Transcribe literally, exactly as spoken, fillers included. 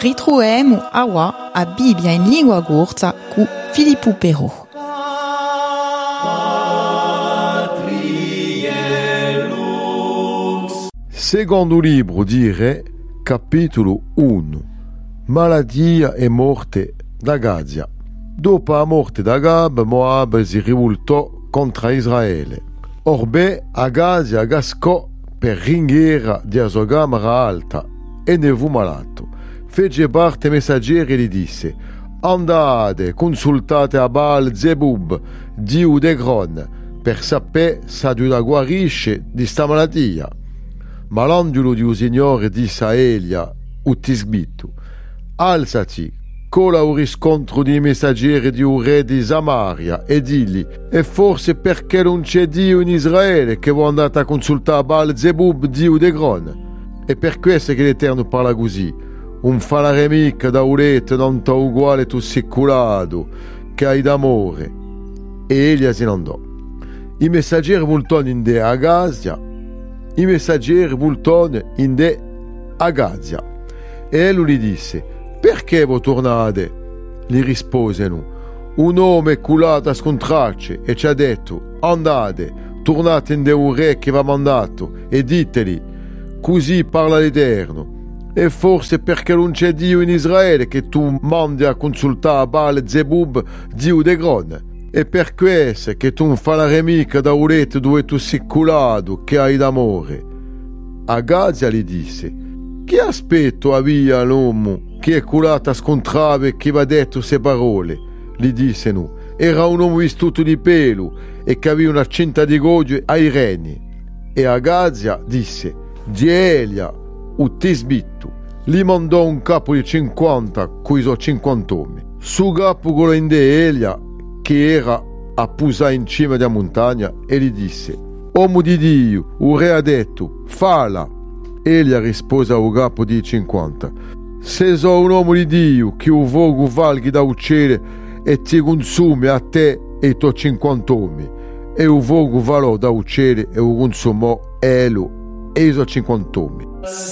Ritroviamo awa a Bibbia in lingua gorza cu Filippo Perro. Secondo libro di Re, capitolo uno. Maladia e morte d'Agazia. Dopo la morte d'Agab, Moab si rivoltò contro Israele. Orbe Agazia gascò per ringhiera di Azogamara alta e ne fu malato. Fece parte messaggeri e gli disse: andate, consultate a Baal Zebub, dio d'Egron, per sapere se Dio la guarisce di sta malattia. Ma l'angelo di Signore disse a Elia, u tisbito: alzati, cola un riscontro di messaggeri di un re di Samaria e digli: e forse perché non c'è Dio in Israele che voi andate a consultare Baal Zebub, dio d'Egron? E per questo che l'Eterno parla così: un falare mica da ulette non t'ha uguale tu siculato che hai d'amore. E Elia se ne andò. I messaggeri voltano in de Agazia, i messaggeri voltano in de Agazia. E Elu gli disse: perché voi tornate? Gli risposero: un uomo è culato a scontrarci e ci ha detto: andate, tornate in de un re che va mandato e diteli: così parla l'Eterno. E forse perché non c'è Dio in Israele che tu mandi a consultare Baal Zebub, dio d'Egron. E per questo che tu non fai la remica da ulette dove tu sei culato che hai d'amore. Agazia gli disse: che aspetto avvia l'uomo che è culato a scontrare e che va detto se parole? Gli disse nu. Era un uomo vestito di pelo e che aveva una cinta di goggio ai reni. E Agazia disse: di Elia, u tisbitto. Gli mandò un capo di cinquanta, coi so cinquanta uomini. Su capo con l'inde Elia, che era a posare in cima della montagna, e gli disse: uomo di Dio, un re ha detto, fala. Elia rispose al capo di cinquanta: se so un uomo di Dio, che un vogo valghi da uccidere e ti consumi a te e i tuoi cinquanta uomini. E un vogo valò da uccidere e un consumò Elo e i suoi cinquanta uomini.